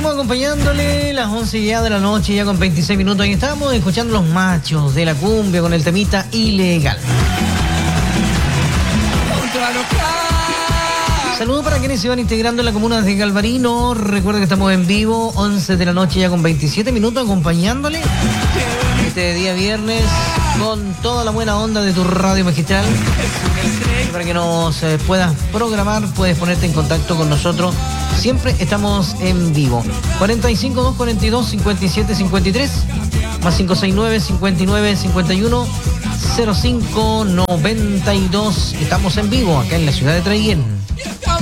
Seguimos acompañándole las 11 ya de la noche, ya con 26 minutos. Ahí estamos escuchando los machos de la cumbia con el temita Ilegal. Saludos para quienes se van integrando en la comuna de Galvarino. Recuerden que estamos en vivo, 11 de la noche ya con 27 minutos, acompañándole este día viernes con toda la buena onda de tu radio magistral. Y para que nos puedas programar, puedes ponerte en contacto con nosotros. Siempre estamos en vivo. 45 242 57 53 más 569 59 51 05 92. Estamos en vivo acá en la ciudad de Traiguén.